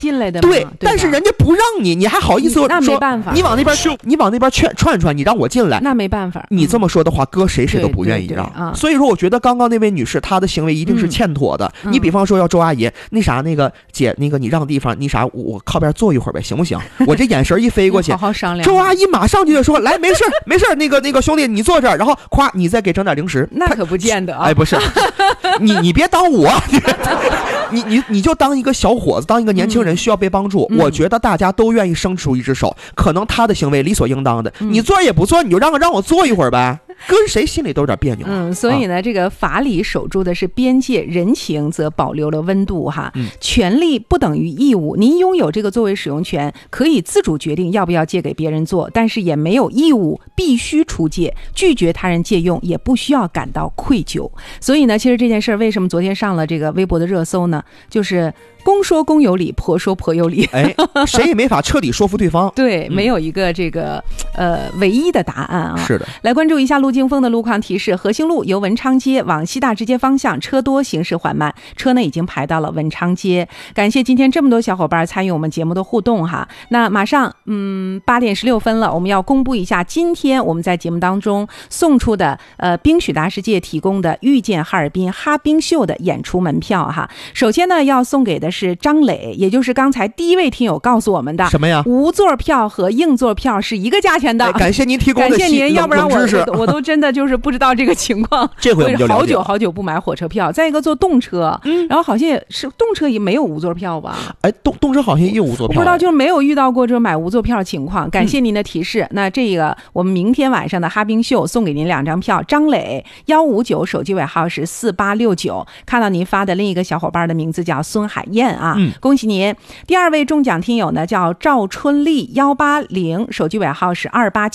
进来的对，但是人家不让你，你还好意思说？ 那没办法， 你往那边串，你让我进来， 那没办法。 你这么说的话，搁谁都不愿意让。所以说，我觉得刚刚那位女士她的行为一定是欠妥的。你比方说要周阿姨，那啥，那个姐，那个你让地方，那啥，我靠边坐一会儿呗，行不行？我这眼神一飞过去， 好好商量。 周阿姨马上就得说，来，没事，那个兄弟，你坐这儿，然后夸你再给整点零食。 那可不见得啊。 哎，不是，你别当我。你就当一个小伙子，当一个年轻人需要被帮助，我觉得大家都愿意伸出一只手，可能他的行为理所应当的，你做也不做，你就让我坐一会儿呗，跟谁心里都有点别扭。 所以呢，这个法理守住的是边界，人情则保留了温度哈。权利不等于义务，您拥有这个作为使用权，可以自主决定要不要借给别人做，但是也没有义务必须出借，拒绝他人借用也不需要感到愧疚。所以呢，其实这件事为什么昨天上了这个微博的热搜呢？就是公说公有理，婆说婆有理。 哎，谁也没法彻底说服对方。 对，没有一个这个唯一的答案啊。 是的。 来关注一下路京风的路况提示：和兴路由文昌街往西大直街方向车多，行驶缓慢，车呢已经排到了文昌街。感谢今天这么多小伙伴参与我们节目的互动哈。那马上8点16分了，我们要公布一下今天我们在节目当中送出的冰雪大世界提供的遇见哈尔滨哈冰秀的演出门票哈。首先呢，要送给的是张磊，也就是刚才第一位听友告诉我们的， 什么呀？ 无座票和硬座票是一个价钱的。 感谢您提供的， 感谢您，要不然我都真的就是不知道这个情况。 这回我们就了解了。 好久不买火车票，再一个坐动车，然后好像也是动车也没有无座票吧？ 哎，动车好像也有无座票， 我不知道，就是没有遇到过这买无座票的情况。感谢您的提示。那这个我们明天晚上的哈冰秀送给您2张票，张磊159，手机尾号是4869。看到您发的另一个小伙伴的名字叫孙海燕啊，恭喜您。第二位中奖听友呢叫赵春丽180，手机尾号是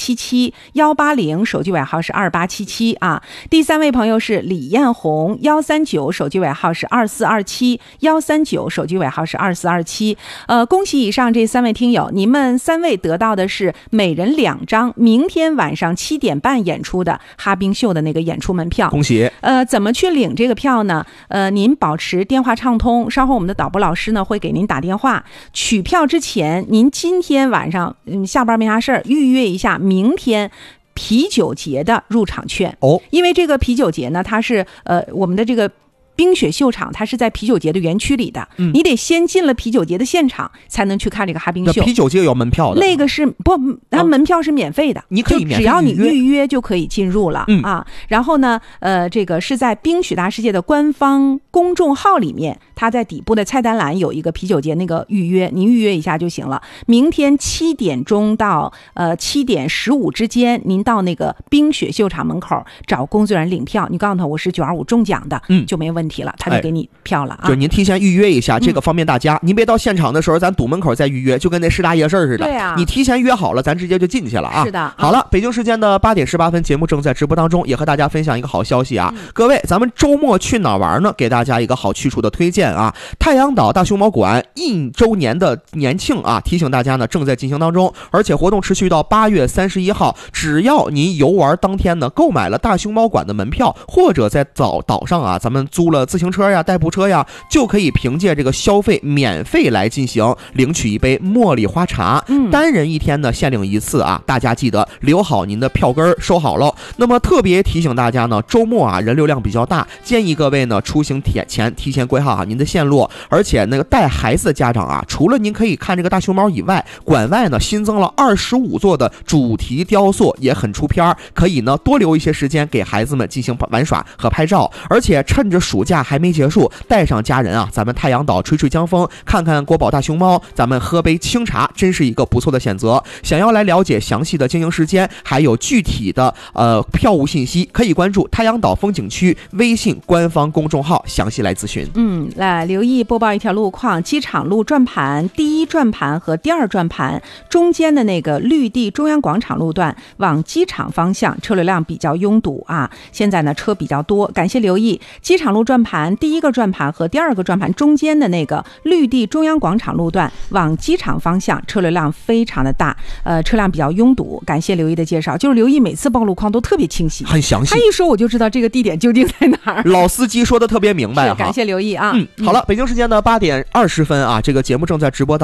2877，180手机尾号是2877啊。第三位朋友是李艳红139，手机尾号是2427，139手机尾号是2427。恭喜以上这3位听友，你们3位得到的是每人2张明天晚上7点半演出的哈冰秀的那个演出门票。 恭喜。 怎么去领这个票呢？您保持电话畅通，稍后我们的导播老师呢会给您打电话。取票之前，您今天晚上下班没啥事儿，预约一下明天啤酒节的入场券。因为这个啤酒节呢，它是我们的这个冰雪秀场，它是在啤酒节的园区里的，你得先进了啤酒节的现场才能去看这个哈冰秀。 啤酒节有门票的， 那个是不，它门票是免费的， 你可以免费只要你预约就可以进入了啊。然后呢，这个是在冰雪大世界的官方公众号里面，它在底部的菜单栏有一个啤酒节那个预约，您预约一下就行了。明天7点钟到7点15之间，您到那个冰雪秀场门口找工作人员领票，你告诉他我是925中奖的，就没问题了，他就给你票了啊。 就您提前预约一下，这个方便大家。您别到现场的时候咱堵门口再预约，就跟那师大夜市似的。 对啊， 你提前约好了，咱直接就进去了啊。 是的。 好了，北京时间的8点18分，节目正在直播当中，也和大家分享一个好消息啊。各位，咱们周末去哪玩呢？给大家一个好去处的推荐啊。太阳岛大熊猫馆1周年的年庆啊，提醒大家呢正在进行当中，而且活动持续到8月31号。只要您游玩当天呢购买了大熊猫馆的门票，或者在岛上啊咱们租了自行车呀、代步车呀，就可以凭借这个消费免费来进行领取一杯茉莉花茶。单人1天呢限领1次啊，大家记得留好您的票根收好了。那么特别提醒大家呢，周末啊人流量比较大，建议各位呢出行前提前规划好您的线路。而且那个带孩子的家长啊，除了您可以看这个大熊猫以外，馆外呢新增了25座的主题雕塑，也很出片，可以呢多留一些时间给孩子们进行玩耍和拍照。而且趁着暑假还没结束，带上家人啊，咱们太阳岛吹吹江风，看看国宝大熊猫，咱们喝杯清茶，真是一个不错的选择。想要来了解详细的经营时间，还有具体的票务信息，可以关注太阳岛风景区微信官方公众号详细来咨询。 来留意播报一条路况：机场路转盘第1转盘和第2转盘中间的那个绿地中央广场路段往机场方向车流量比较拥堵啊，现在呢车比较多，感谢留意。机场路转转盘第一个转盘和第二个转盘中间的那个绿地中央广场路段往机场方向车流量非常的大，车辆比较拥堵。感谢刘毅的介绍，就是刘毅每次报路况都特别清晰， 很详细， 他一说我就知道这个地点究竟在哪儿。 老司机说的特别明白哈。 感谢刘毅啊。 好了，北京时间的8点20分啊，这个节目正在直播当中。